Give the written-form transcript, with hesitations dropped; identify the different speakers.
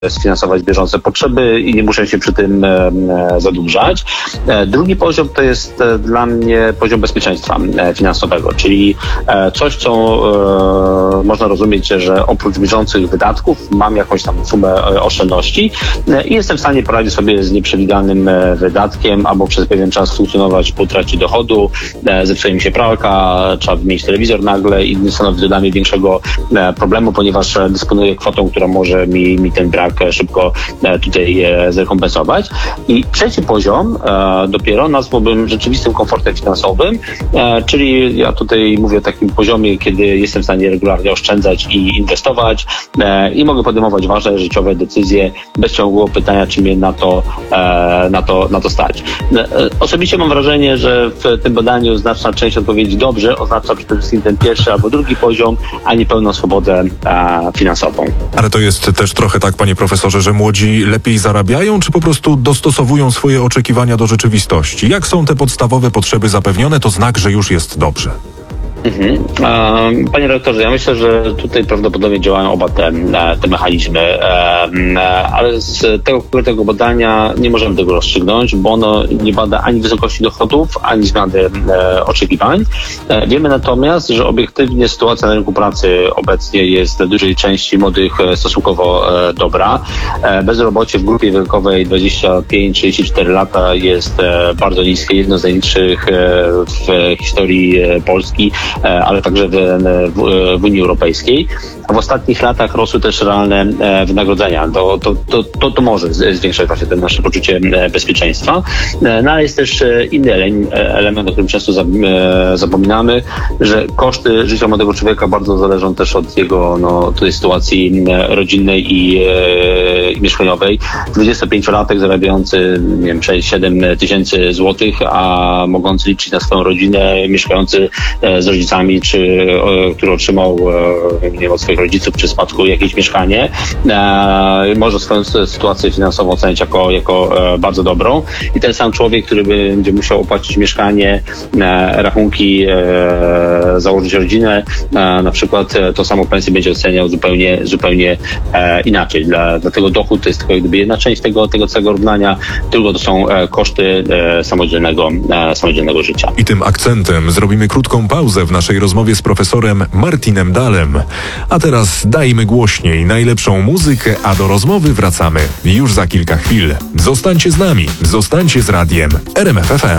Speaker 1: sfinansować bieżące potrzeby i nie muszę się przy tym zadłużać. Drugi poziom to jest dla mnie poziom bezpieczeństwa finansowego, czyli coś, co można rozumieć, że oprócz bieżących wydatków mam jakąś tam sumę oszczędności i jestem w stanie poradzić sobie z nieprzewidzianym wydatkiem albo przez pewien czas funkcjonować po utracie dochodu, zepsuje mi się pralka, trzeba wymienić telewizor nagle i nie stanowi to dla mnie większego problemu, ponieważ dysponuję kwotą, która może mi ten brak szybko tutaj zrekompensować. I trzeci poziom dopiero nazwałbym rzeczywistym komfortem finansowym, czyli ja tutaj mówię o takim poziomie, kiedy jestem w stanie regularnie oszczędzać i inwestować i mogę podejmować ważne życiowe decyzje bez ciągłego pytania, czy mnie na to stać. Osobiście mam wrażenie, że w tym badaniu znaczna część odpowiedzi dobrze oznacza przede wszystkim ten pierwszy albo drugi poziom, a nie pełną swobodę finansową.
Speaker 2: Ale to jest też trochę tak, panie profesorze, że młodzi lepiej zarabiają, czy po prostu dostosowują swoje oczekiwania do rzeczywistości? Jak są te podstawowe potrzeby zapewnione, to znak, że już jest dobrze.
Speaker 1: Panie redaktorze, ja myślę, że tutaj prawdopodobnie działają oba te mechanizmy, ale z tego badania nie możemy tego rozstrzygnąć, bo ono nie bada ani wysokości dochodów, ani zmiany oczekiwań. Wiemy natomiast, że obiektywnie sytuacja na rynku pracy obecnie jest dla dużej części młodych stosunkowo dobra. Bezrobocie w grupie wiekowej 25-34 lata jest bardzo niskie, jedno z najniższych w historii Polski, ale także w Unii Europejskiej. A w ostatnich latach rosły też realne wynagrodzenia. To może zwiększać właśnie to nasze poczucie bezpieczeństwa. No ale jest też inny element, o którym często zapominamy, że koszty życia młodego człowieka bardzo zależą też od jego tutaj sytuacji rodzinnej i mieszkaniowej. 25-latek zarabiający 6-7 tysięcy złotych, a mogący liczyć na swoją rodzinę, mieszkający z rodzicami, który otrzymał od swoich rodziców przy spadku jakieś mieszkanie, może swoją sytuację finansową oceniać jako bardzo dobrą i ten sam człowiek, który będzie musiał opłacić mieszkanie, rachunki, założyć rodzinę, na przykład tą samą pensję będzie oceniał zupełnie inaczej. Dlatego dochód to jest tylko jakby jedna część tego całego równania, tylko to są koszty samodzielnego życia.
Speaker 2: I tym akcentem zrobimy krótką pauzę w naszej rozmowie z profesorem Martinem Dahlem. A teraz dajmy głośniej najlepszą muzykę, a do rozmowy wracamy już za kilka chwil. Zostańcie z nami, zostańcie z radiem RMF FM.